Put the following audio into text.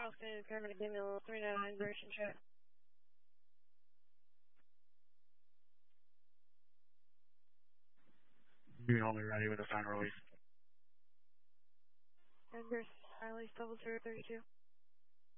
Austin, paramedic Daniel 399, version check. Being only ready with a final release. And Harris, release level 032.